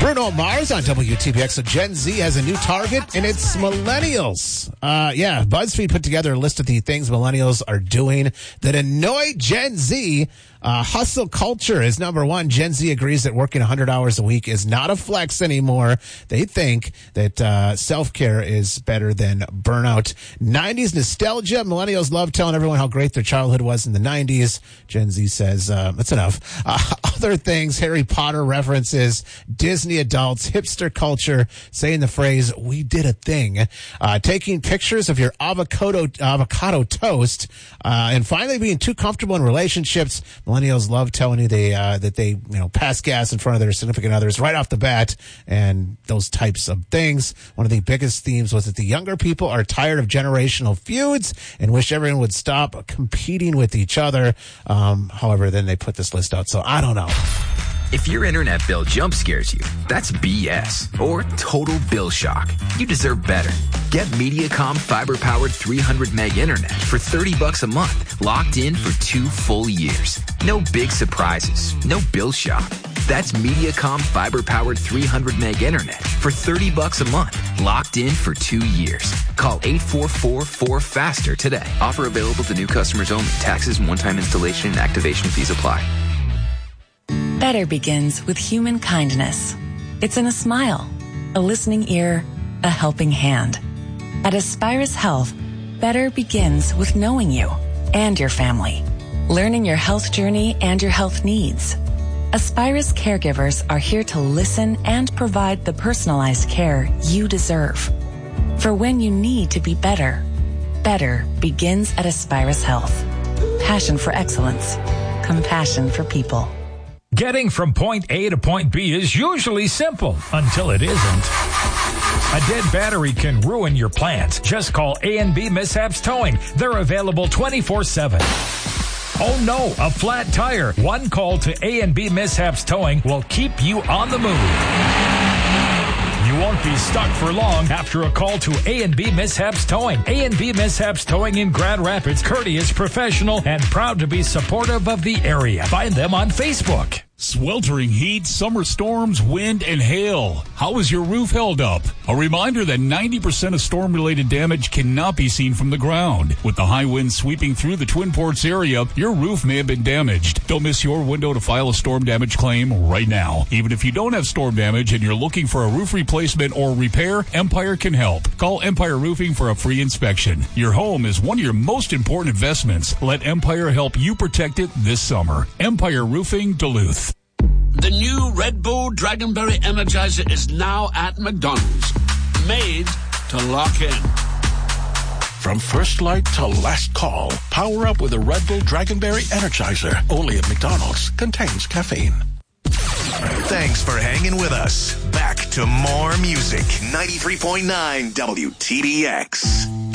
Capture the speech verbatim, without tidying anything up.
Bruno Mars on W T B X. So Gen Z has a new target, and it's millennials. Uh, yeah, BuzzFeed put together a list of the things millennials are doing that annoy Gen Z. Uh, hustle culture is number one. Gen Z agrees that working one hundred hours a week is not a flex anymore. They think that uh, self-care is better than burnout. nineties nostalgia. Millennials love telling everyone how great their childhood was in the nineties. Gen Z says, uh, that's enough. Uh, other things, Harry Potter references, Disney adults, hipster culture, saying the phrase, we did a thing, uh, taking pictures of your avocado, avocado toast, uh, and finally being too comfortable in relationships. Millennials love telling you they uh, that they you know pass gas in front of their significant others right off the bat, and those types of things. One of the biggest themes was that the younger people are tired of generational feuds and wish everyone would stop competing with each other. Um, however, then they put this list out, so I don't know. If your internet bill jump scares you, that's B S or total bill shock. You deserve better. Get Mediacom fiber-powered three hundred meg internet for thirty bucks a month, locked in for two full years. No big surprises, no bill shock. That's Mediacom fiber-powered three hundred meg internet for thirty bucks a month, locked in for two years. Call eight four four four faster today. Offer available to new customers only. Taxes and one-time installation and activation fees apply. Better begins with human kindness. It's in a smile, a listening ear, a helping hand. At Aspirus Health, better begins with knowing you and your family, learning your health journey and your health needs. Aspirus caregivers are here to listen and provide the personalized care you deserve. For when you need to be better, better begins at Aspirus Health. Passion for excellence, compassion for people. Getting from point A to point B is usually simple until it isn't. A dead battery can ruin your plans. Just call A and B Mishaps Towing. They're available twenty-four seven. Oh no, a flat tire. One call to A and B Mishaps Towing will keep you on the move. You won't be stuck for long after a call to A and B Mishaps Towing. A and B Mishaps Towing in Grand Rapids, courteous, professional, and proud to be supportive of the area. Find them on Facebook. Sweltering heat, summer storms, wind, and hail. How is your roof held up? A reminder that ninety percent of storm-related damage cannot be seen from the ground. With the high winds sweeping through the Twin Ports area, your roof may have been damaged. Don't miss your window to file a storm damage claim right now. Even if you don't have storm damage and you're looking for a roof replacement or repair, Empire can help. Call Empire Roofing for a free inspection. Your home is one of your most important investments. Let Empire help you protect it this summer. Empire Roofing, Duluth. The new Red Bull Dragonberry Energizer is now at McDonald's. Made to lock in. From first light to last call, power up with a Red Bull Dragonberry Energizer. Only at McDonald's. Contains caffeine. Thanks for hanging with us. Back to more music. ninety-three point nine W T B X.